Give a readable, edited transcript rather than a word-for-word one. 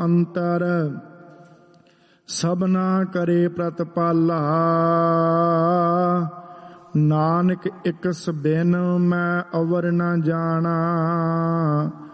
ਅੰਤਰ, ਸਭਨਾ ਕਰੇ ਪ੍ਰਤਪਾਲਾ। ਨਾਨਕ ਇਕਸ ਬਿਨ ਮੈਂ ਅਵਰ ਨ ਜਾਣਾ,